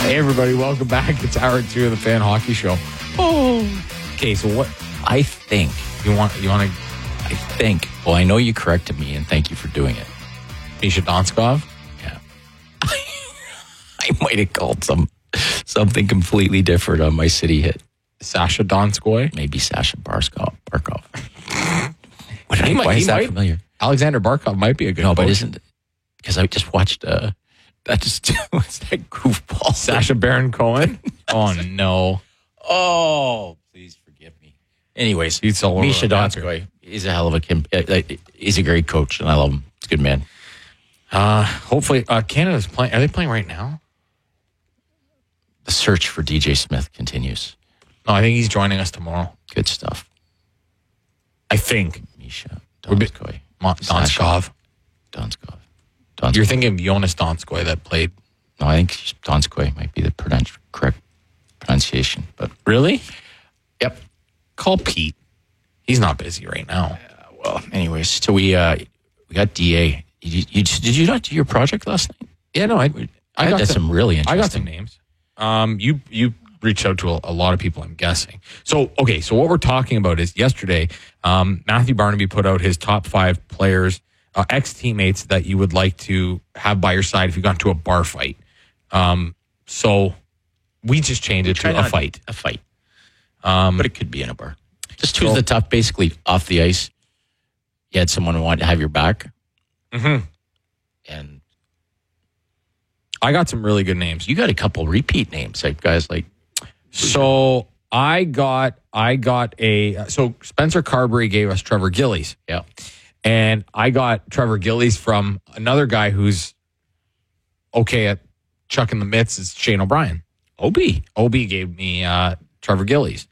Hey, everybody, welcome back. It's hour 2 of the Fan Hockey Show. Oh. Okay, so what I think, you want to I think, well, I know you corrected me, and thank you for doing it. Misha Donskov? Yeah. I might have called something completely different on my city hit. Sasha Donskoy? Maybe Sasha Barkov. Why is that familiar? Alexander Barkov might be a good No, but coach. isn't, because I just watched, that just was that goofball. Sasha Baron Cohen? Oh, no. Oh, please forgive me. Anyways, He's all over Misha the map Donskoy, he's a hell of he's a great coach, and I love him. He's a good man. Hopefully, Canada's playing. Are they playing right now? The search for DJ Smith continues. No, I think he's joining us tomorrow. Good stuff. I think. Misha Donskoi. Donskov. Donskov. You're thinking of Jonas Donskoy that played. No, I think Donskoy might be the correct pronunciation. But Really? yep. Call Pete. He's not busy right now. Well, anyways, so we got DA. Did you not do your project last night? Yeah, no, I got got some really I got interesting. some names. You reached out to a lot of people, I'm guessing. So what we're talking about is yesterday, Matthew Barnaby put out his top 5 players, ex-teammates that you would like to have by your side if you got into a bar fight. So we just changed it to a fight. A fight. But it could be in a bar. Just choose the top, basically off the ice. You had someone who wanted to have your back. Mm-hmm. And I got some really good names. you got a couple repeat names, like guys like. So I got so Spencer Carberry gave us Trevor Gillies. Yeah. And I got Trevor Gillies from another guy who's okay at chucking the mitts is Shane O'Brien. OB gave me Trevor Gillies.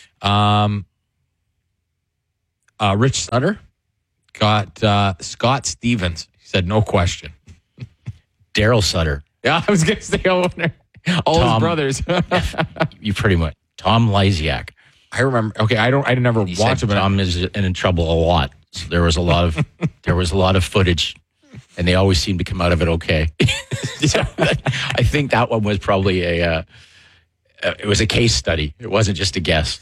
Rich Sutter got Scott Stevens. He said no question. Daryl Sutter. Yeah, I was going to say all his brothers. You pretty much. Tom Lysiak. I remember. Okay, I never He watched said him. Tom is in trouble a lot. So there was a lot of footage, and they always seem to come out of it okay. So I think that one was probably it was a case study. It wasn't just a guess.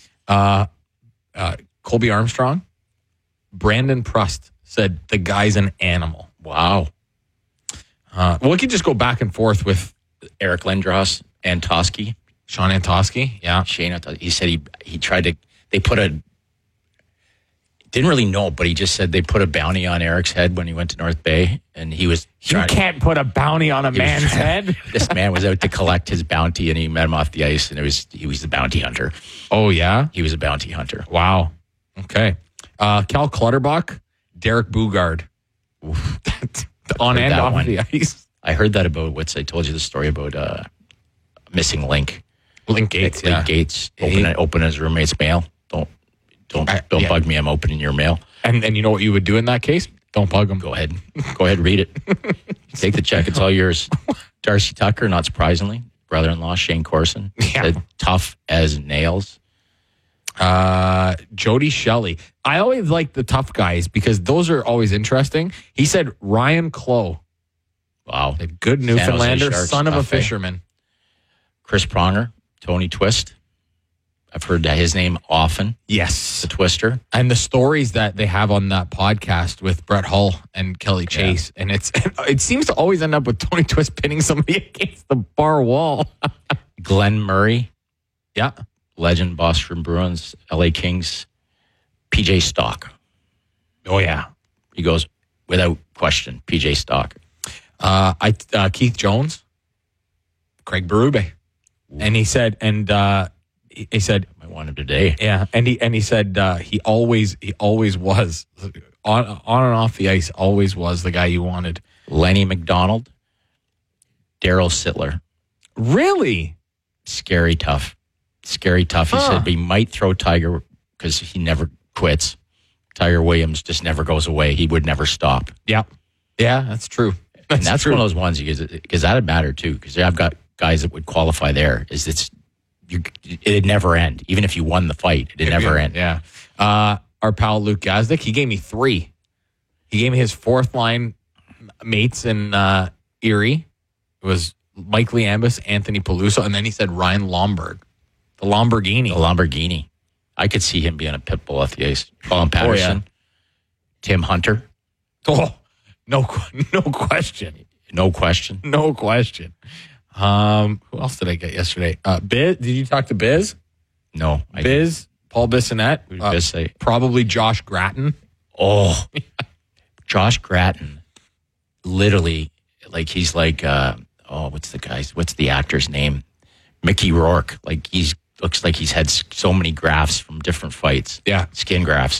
Colby Armstrong, Brandon Prust said the guy's an animal. Wow. We could just go back and forth with Eric Lindros, Antosky, Sean Antosky. Yeah. Shane. He said he tried to. They put didn't really know, but he just said they put a bounty on Eric's head when he went to North Bay, and he was. You can't put a bounty on a man's head. This man was out to collect his bounty, and he met him off the ice, and he was the bounty hunter. Oh yeah, He was a bounty hunter. wow. Okay, Cal Clutterbuck, Derek Bugard, on and that off one. the ice. I heard that about I told you the story about missing Link. Link Gates. Link Yeah. Gates open his roommate's mail. Don't yeah. bug me. I'm opening your mail. And you know what you would do in that case? Don't bug him. Go ahead, read it. Take the check. It's all yours. Darcy Tucker, not surprisingly, brother-in-law Shane Corson, said tough as nails. Jody Shelley. I always like the tough guys because those are always interesting. He said Ryan Clough, Wow. a good Newfoundlander, Sharks, son of a tough, eh? fisherman. Chris Pronger, Tony Twist. I've heard his name often. Yes. The Twister. And the stories that they have on that podcast with Brett Hull and Kelly Chase. And it seems to always end up with Tony Twist pinning somebody against the bar wall. Glenn Murray, Yeah. legend, Boston Bruins, LA Kings, PJ Stock. Oh, yeah. He goes, without question, PJ Stock. Keith Jones, Craig Berube. And he said, he said, I want him today. yeah, and he said he always was on and off the ice, always was the guy you wanted. Lenny McDonald, Daryl Sittler. Really? Scary tough. He said he might throw Tiger because he never quits. Tiger Williams just never goes away. He would never stop. Yeah. Yeah, that's true. That's true. one of those ones because that'd matter too. Because I've got guys that would qualify there. It'd never end. Even if you won the fight, it'd never end. Yeah. Our pal Luke Gazdick, he gave me 3. He gave me his 4th line mates in Erie. It was Mike Liambus, Anthony Peluso, and then he said Ryan Lomberg, the Lamborghini. The Lamborghini. I could see him being a pit bull at the ice. Colin Patterson, Tim Hunter. Oh, no question. No question. No question. Who else did I get yesterday? Biz. Did you talk to Biz? No. Biz, Paul Bissonnette. What did Biz say? Probably Josh Gratton. Oh, Josh Gratton. Literally, like he's like, what's the actor's name? Mickey Rourke. Like looks like he's had so many grafts from different fights. Yeah. Skin grafts.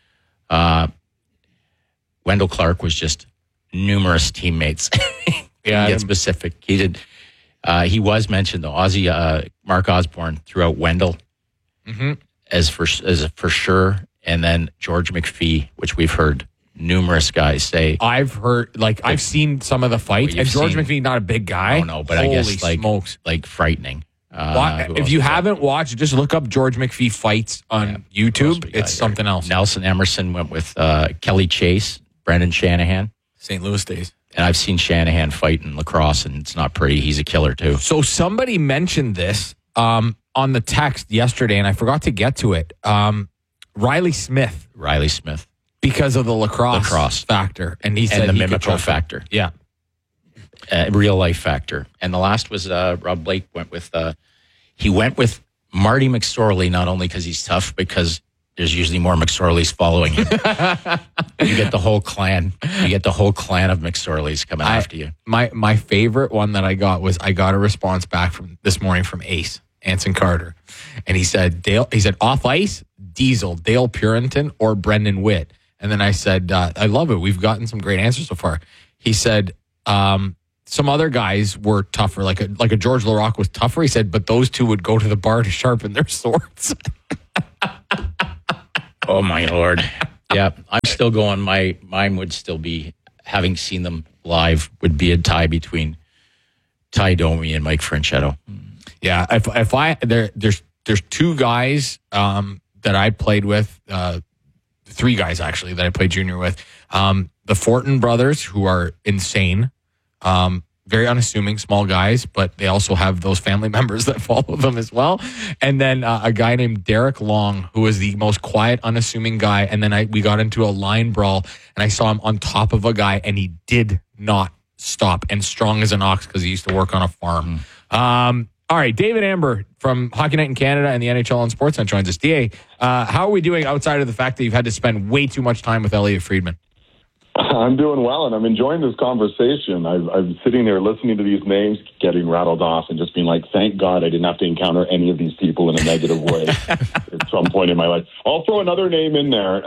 Wendell Clark was just numerous teammates. Yeah. Get specific. He did. He was mentioned though. Mark Osborne threw out Wendell as for sure, and then George McPhee, which we've heard numerous guys say. I've heard, I've seen some of the fights, and George McPhee, not a big guy. No, but Holy I guess smokes. like frightening. If you haven't watched, just look up George McPhee fights on YouTube. It's something else. Nelson Emerson went with Kelly Chase, Brendan Shanahan. St. Louis days. And I've seen Shanahan fight in lacrosse, and it's not pretty. He's a killer, too. So somebody mentioned this on the text yesterday, and I forgot to get to it. Riley Smith. Because of the lacrosse factor. And he said the mimical factor. Yeah. Real life factor. And the last was Rob Blake went with Marty McSorley, not only because he's tough, because there's usually more McSorleys following him. You get the whole clan. You get the whole clan of McSorleys coming after you. My favorite one that I got was I got a response back from this morning from Ace, Anson Carter. And he said off ice, Diesel, Dale Purinton, or Brendan Witt. And then I said, I love it. We've gotten some great answers so far. He said, some other guys were tougher, like a George Larocque was tougher. He said, but those two would go to the bar to sharpen their swords. Oh my Lord. Yeah, I'm still going. Mine would still be, having seen them live, would be a tie between Ty Domi and Mike Franchetto. Yeah, there's two guys that I played with, three guys actually that I played junior with. The Fortin brothers, who are insane. Very unassuming, small guys, but they also have those family members that follow them as well. And then a guy named Derek Long, who is the most quiet, unassuming guy. And then we got into a line brawl, and I saw him on top of a guy, and he did not stop, and strong as an ox because he used to work on a farm. All right, David Amber from Hockey Night in Canada and the NHL on Sportsnet joins us. DA, how are we doing outside of the fact that you've had to spend way too much time with Elliot Friedman? I'm doing well, and I'm enjoying this conversation. I'm sitting there listening to these names, getting rattled off, and just being like, thank God I didn't have to encounter any of these people in a negative way at some point in my life. I'll throw another name in there.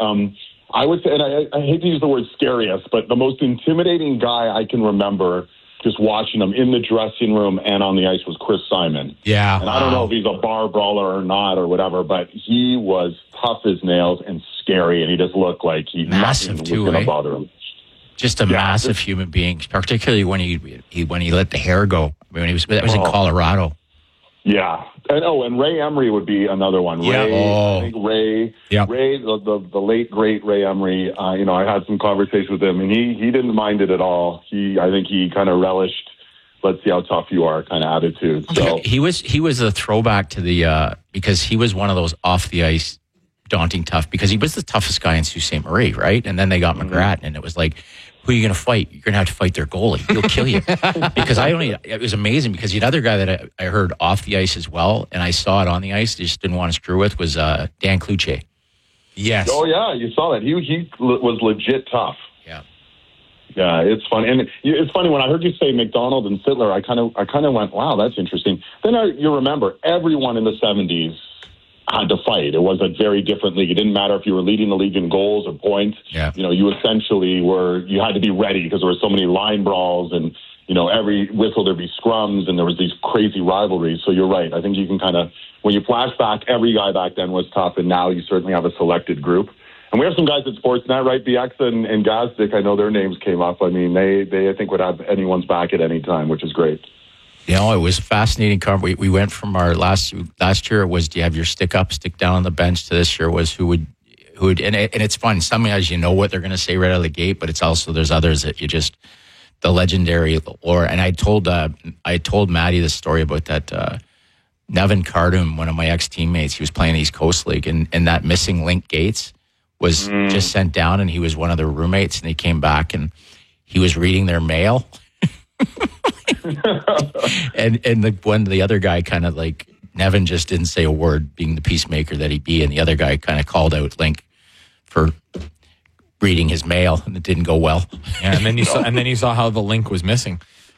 I would say, and I hate to use the word scariest, but the most intimidating guy I can remember just watching him in the dressing room and on the ice was Chris Simon. Yeah. And I don't know if he's a bar brawler or not or whatever, but he was tough as nails and scary, and he just looked like massive nothing was going to bother him. Just a massive human being, particularly when he let the hair go. I mean, that was in Colorado. Yeah. And Ray Emery would be another one. Yeah. I think Ray, the late, great Ray Emery, I had some conversations with him, and he didn't mind it at all. I think he kind of relished, let's see how tough you are kind of attitude. So he was a throwback to the, because he was one of those off the ice daunting tough, because he was the toughest guy in Sault Ste. Marie, right? And then they got McGrath, and it was like, who are you going to fight? You're going to have to fight their goalie. He'll kill you. Because it was amazing, because the other guy that I heard off the ice as well, and I saw it on the ice, just didn't want to screw with, was Dan Cloutier. Yes. Oh, yeah, you saw that. He was legit tough. Yeah. Yeah, it's funny. And it's funny, when I heard you say McDonald and Sittler, I kind of went, wow, that's interesting. Then you remember, everyone in the 70s had to fight. It was a very different league. It didn't matter if you were leading the league in goals or points. Yeah. You essentially you had to be ready, because there were so many line brawls, and, every whistle there'd be scrums, and there was these crazy rivalries. So you're right. I think you can kind of, when you flash back, every guy back then was tough, and now you certainly have a selected group. And we have some guys at Sportsnet, right? BX and Gazdic, I know their names came up. I mean, they I think would have anyone's back at any time, which is great. It was fascinating. We went from our last year, it was, do you have your stick up, stick down on the bench, to this year was who would, and it's fun. Some guys, what they're going to say right out of the gate, but it's also, there's others that the legendary lore. And I told Maddie the story about that. Nevin Cardum, one of my ex-teammates, he was playing East Coast League, and that missing Link Gates was just sent down, and he was one of their roommates, and he came back, and he was reading their mail. and the other guy kind of like, Nevin just didn't say a word, being the peacemaker that he be, and the other guy kind of called out Link for reading his mail, and it didn't go well. Yeah, and then you saw how the link was missing.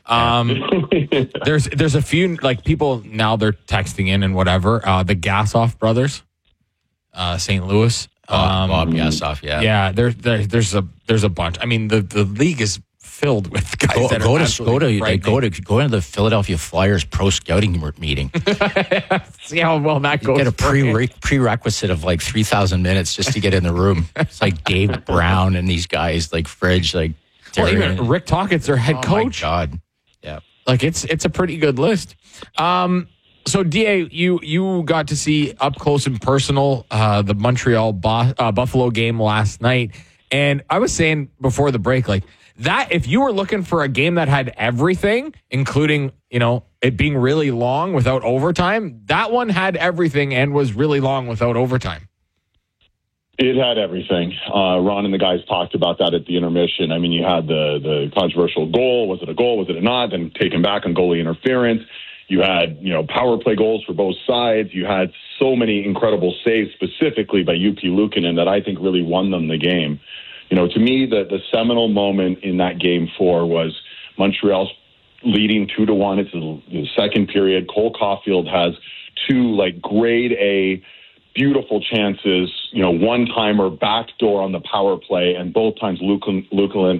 There's a few like people now, they're texting in and whatever. The Gassoff brothers, St. Louis, Bob Gassoff, yeah. There's a bunch. I mean, the league is filled with guys that go are go into the Philadelphia Flyers pro scouting meeting. See how well that goes. Get a prerequisite of like 3,000 minutes just to get in the room. It's like Dave Brown and these guys like Fridge, like even Rick Tockett's their head coach. Oh my God. Yeah. Like it's a pretty good list. So DA, you got to see up close and personal the Montreal Buffalo game last night, and I was saying before the break, like that, if you were looking for a game that had everything, including it being really long without overtime, that one had everything and was really long without overtime. It had everything. Ron and the guys talked about that at the intermission. I mean, you had the controversial goal. Was it a goal? Was it not? Then taken back on goalie interference. You had, power play goals for both sides. You had so many incredible saves, specifically by UP Luukkonen, that I think really won them the game. To me, the seminal moment in that game 4 was Montreal's leading 2-1. It's the second period. Cole Caulfield has 2 grade A beautiful chances, one-timer, backdoor on the power play, and both times Luukkonen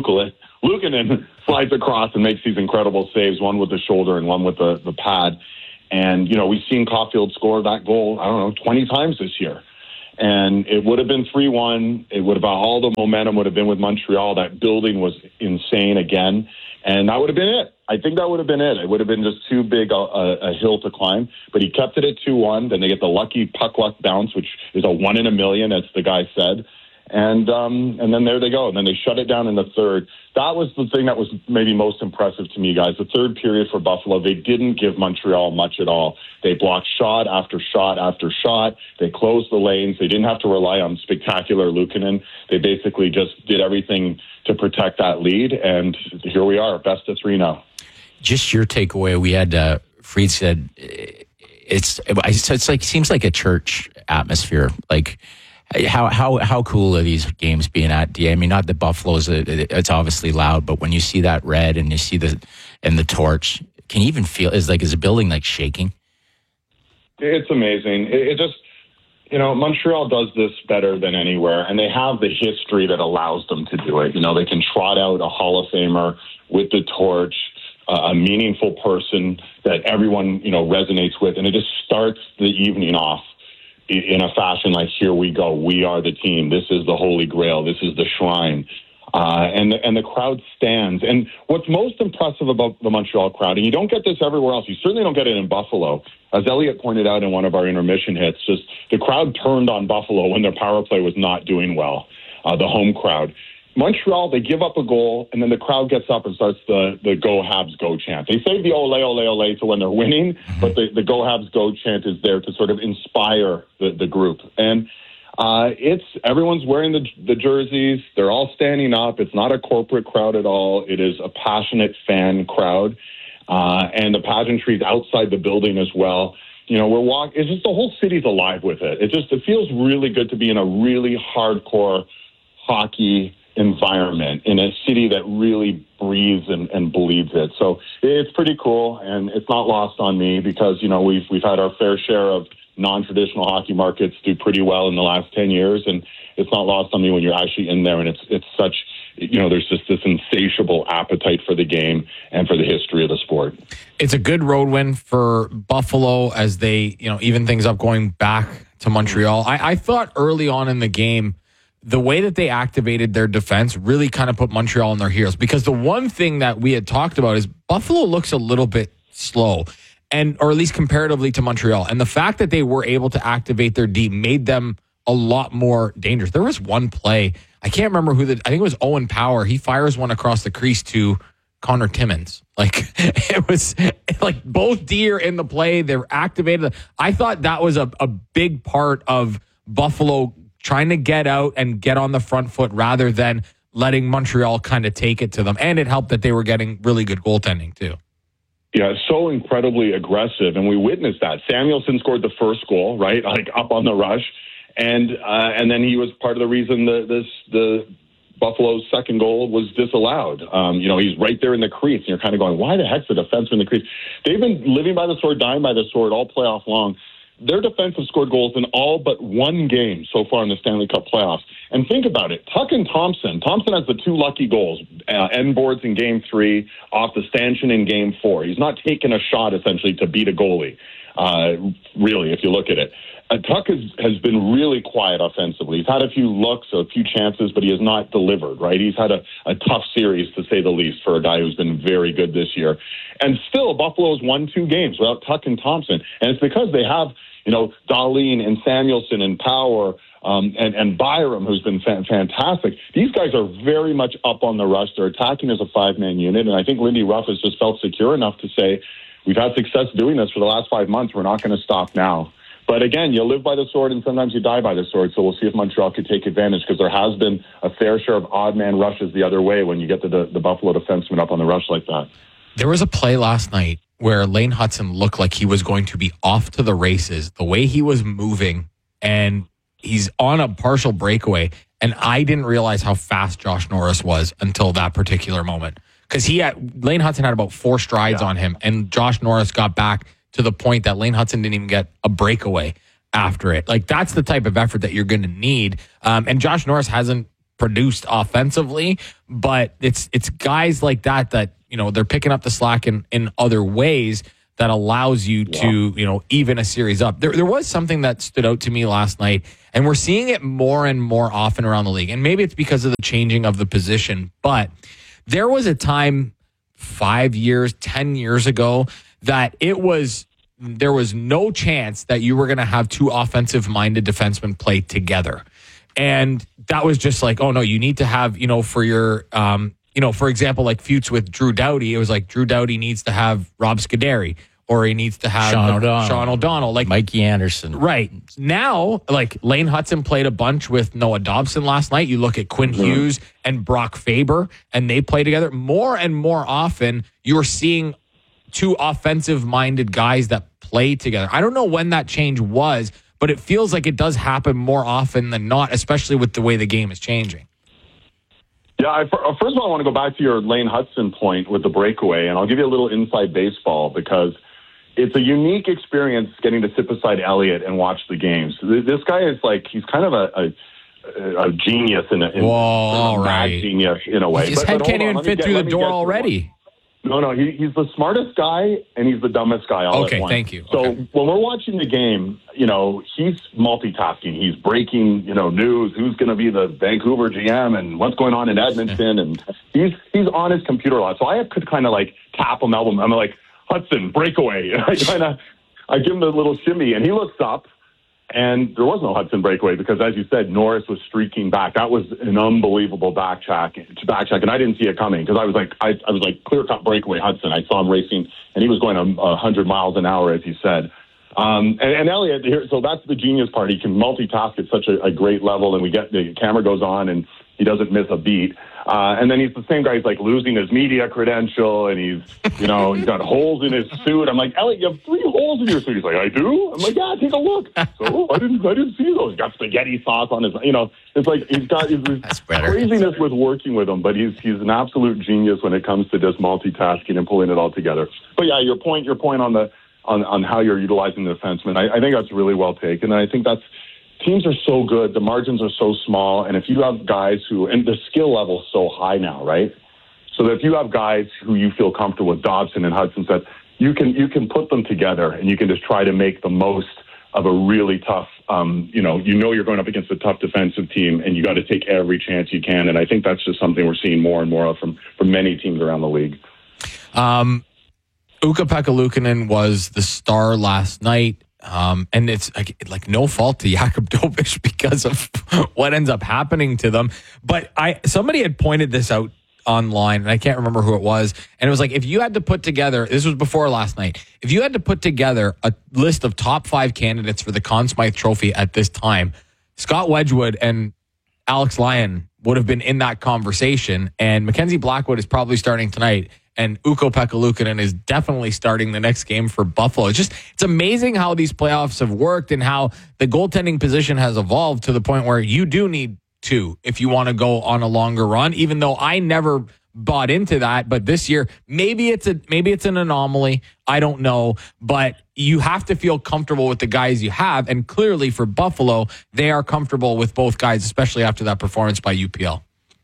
slides across and makes these incredible saves, one with the shoulder and one with the pad. And, we've seen Caulfield score that goal, 20 times this year. And it would have been 3-1. It would have, all the momentum would have been with Montreal. That building was insane again. And that would have been it. I think that would have been it. It would have been just too big a hill to climb. But he kept it at 2-1. Then they get the lucky puck luck bounce, which is a 1 in a million, as the guy said. And then there they go. And then they shut it down in the third. That was the thing that was maybe most impressive to me, guys. The third period for Buffalo, they didn't give Montreal much at all. They blocked shot after shot after shot. They closed the lanes. They didn't have to rely on spectacular Luukkonen. They basically just did everything to protect that lead. And here we are, best of 3 now. Just your takeaway. We had Fried said it's like seems like a church atmosphere. Like how cool are these games being at? DA? I mean, not the Buffaloes. It's obviously loud, but when you see that red and you see the torch, can you even feel? Is the building like shaking? It's amazing. It just. Montreal does this better than anywhere, and they have the history that allows them to do it. They can trot out a Hall of Famer with the torch, a meaningful person that everyone, resonates with, and it just starts the evening off in a fashion like, here we go. We are the team. This is the Holy Grail. This is the shrine. And the crowd stands. And what's most impressive about the Montreal crowd, and you don't get this everywhere else, you certainly don't get it in Buffalo. As Elliot pointed out in one of our intermission hits, just the crowd turned on Buffalo when their power play was not doing well, the home crowd. Montreal, they give up a goal, and then the crowd gets up and starts the Go Habs Go chant. They save the ole, ole, ole to when they're winning, but the Go Habs Go chant is there to sort of inspire the group. And everyone's wearing the jerseys. They're all standing up. It's not a corporate crowd at all. It is a passionate fan crowd. And the pageantry's outside the building as well. It's just the whole city's alive with it. It feels really good to be in a really hardcore hockey environment in a city that really breathes and believes it. So it's pretty cool, and it's not lost on me because, we've had our fair share of non-traditional hockey markets do pretty well in the last 10 years, and it's not lost on me when you're actually in there, and it's such, there's just this insatiable appetite for the game and for the history of the sport. It's a good road win for Buffalo as they, even things up going back to Montreal. I thought early on in the game, the way that they activated their defense really kind of put Montreal on their heels, because the one thing that we had talked about is Buffalo looks a little bit slow, or at least comparatively to Montreal. And the fact that they were able to activate their D made them a lot more dangerous. There was one play, I can't remember I think it was Owen Power. He fires one across the crease to Connor Timmins. Like, it was like both D are in the play. They're activated. I thought that was a big part of Buffalo trying to get out and get on the front foot rather than letting Montreal kind of take it to them. And it helped that they were getting really good goaltending too. Yeah, so incredibly aggressive, and we witnessed that. Samuelsson scored the first goal, right, like up on the rush, and then he was part of the reason the Buffalo's second goal was disallowed. He's right there in the crease, and you're kind of going, why the heck's the defenseman in the crease? They've been living by the sword, dying by the sword all playoff long. Their defense have scored goals in all but one game so far in the Stanley Cup playoffs. And think about it. Tuch and Thompson has the two lucky goals, end boards in Game 3, off the stanchion in Game 4. He's not taking a shot, essentially, to beat a goalie, really, if you look at it. Tuch has been really quiet offensively. He's had a few looks, a few chances, but he has not delivered, right? He's had a tough series, to say the least, for a guy who's been very good this year. And still, Buffalo's won 2 games without Tuch and Thompson. And it's because they have, Dahlin and Samuelsson and Power and Byram, who's been fantastic. These guys are very much up on the rush. They're attacking as a 5-man unit. And I think Lindy Ruff has just felt secure enough to say, we've had success doing this for the last 5 months. We're not going to stop now. But again, you live by the sword and sometimes you die by the sword. So we'll see if Montreal could take advantage, because there has been a fair share of odd man rushes the other way when you get the Buffalo defenseman up on the rush like that. There was a play last night where Lane Hudson looked like he was going to be off to the races. The way he was moving, and he's on a partial breakaway. And I didn't realize how fast Josh Norris was until that particular moment. Because Lane Hudson had about 4 strides on him, and Josh Norris got back to the point that Lane Hudson didn't even get a breakaway after it. Like, that's the type of effort that you're going to need. And Josh Norris hasn't produced offensively, but it's guys like that they're picking up the slack in other ways that allows you to, even a series up. There was something that stood out to me last night, and we're seeing it more and more often around the league. And maybe it's because of the changing of the position, but there was a time 5 years, 10 years ago that there was no chance that you were going to have 2 offensive-minded defensemen play together. And that was just like, oh, no, you need to have, for your, for example, like feuds with Drew Doughty, it was like Drew Doughty needs to have Rob Scuderi, or he needs to have Sean O'Donnell, like Mikey Anderson. Right. Now, like Lane Hudson played a bunch with Noah Dobson last night. You look at Quinn Hughes and Brock Faber, and they play together. More and more often, you're seeing 2 offensive-minded guys that play together. I don't know when that change was, but it feels like it does happen more often than not, especially with the way the game is changing. Yeah, first of all, I want to go back to your Lane Hudson point with the breakaway, and I'll give you a little inside baseball, because it's a unique experience getting to sit beside Elliott and watch the games. This guy is like, he's kind of a genius in a mad genius in a way. His head can't even fit through the door already. No, he's the smartest guy and he's the dumbest guy all at once. Okay, thank you. So when we're watching the game, he's multitasking. He's breaking, news, who's going to be the Vancouver GM and what's going on in Edmonton, and he's on his computer a lot. So I could kind of like tap him, elbow him. I'm like, Hudson, breakaway. I give him a little shimmy, and he looks up. And there was no Hudson breakaway because, as you said, Norris was streaking back. That was an unbelievable back check, and I didn't see it coming because I was like clear-cut breakaway Hudson. I saw him racing, and he was going 100 miles an hour, as you said. And Elliott here, so that's the genius part. He can multitask at such a great level, and the camera goes on, and he doesn't miss a beat. And then he's the same guy. He's like losing his media credential, and he's got holes in his suit. I'm like, Elliott, you have 3 holes in your suit. He's like, I do? I'm like, yeah, take a look. So I didn't see those. He's got spaghetti sauce on his, it's like he's got his craziness with working with him, but he's an absolute genius when it comes to just multitasking and pulling it all together. But yeah, your point on how you're utilizing the defenseman, I think that's really well taken. And I think teams are so good, the margins are so small, and if you have guys and the skill level is so high now, right? So that if you have guys who you feel comfortable with, Dobson and Hudson said, you can put them together and you can just try to make the most of a really tough, you're going up against a tough defensive team, and you got to take every chance you can. And I think that's just something we're seeing more and more of from many teams around the league. Ukko-Pekka Luukkonen was the star last night. And it's like no fault to Jakub Dobeš because of what ends up happening to them. But somebody had pointed this out online, and I can't remember who it was. And it was like, if you had to put together, this was before last night, if you had to put together a list of top 5 candidates for the Conn Smythe Trophy at this time, Scott Wedgwood and Alex Lyon would have been in that conversation. And Mackenzie Blackwood is probably starting tonight. And Ukko-Pekka Luukkonen is definitely starting the next game for Buffalo. It's amazing how these playoffs have worked and how the goaltending position has evolved to the point where you do need 2 if you want to go on a longer run, even though I never bought into that. But this year, maybe it's an anomaly. I don't know. But you have to feel comfortable with the guys you have. And clearly for Buffalo, they are comfortable with both guys, especially after that performance by UPL.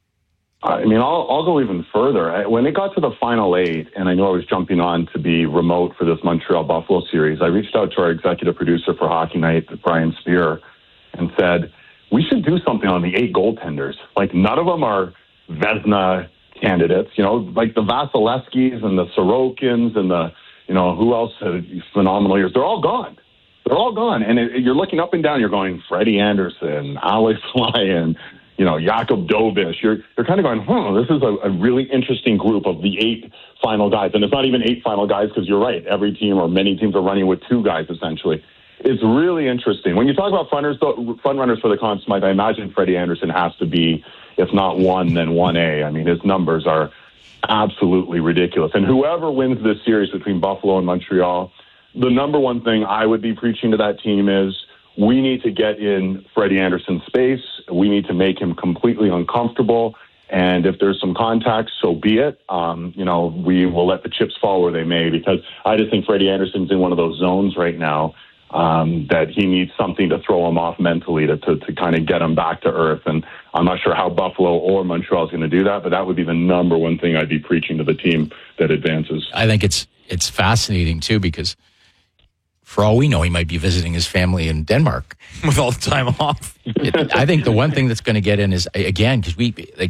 I mean, I'll go even further. When it got to the final 8, and I know I was jumping on to be remote for this Montreal-Buffalo series, I reached out to our executive producer for Hockey Night, Brian Spear, and said, we should do something on the 8 goaltenders. Like, none of them are Vezina candidates, like the Vasilevskis and the Sorokins and the, who else had phenomenal years. They're all gone. They're all gone. And you're looking up and down, you're going, Freddie Anderson, Alex Lyon, Jakub Dobish. You're kind of going, this is a really interesting group of the 8 final guys. And it's not even 8 final guys because you're right. Every team or many teams are running with 2 guys, essentially. It's really interesting. When you talk about front runners for the Conn Smythe, I imagine Freddie Anderson has to be, if not 1, then 1A. I mean, his numbers are absolutely ridiculous. And whoever wins this series between Buffalo and Montreal, the number one thing I would be preaching to that team is, we need to get in Freddie Anderson's space. We need to make him completely uncomfortable. And if there's some contact, so be it. We will let the chips fall where they may, because I just think Freddie Anderson's in one of those zones right now that he needs something to throw him off mentally to kind of get him back to earth. And I'm not sure how Buffalo or Montreal is going to do that, but that would be the number one thing I'd be preaching to the team that advances. I think it's fascinating, too, because for all we know, he might be visiting his family in Denmark with all the time off. I think the one thing that's going to get in is, again, because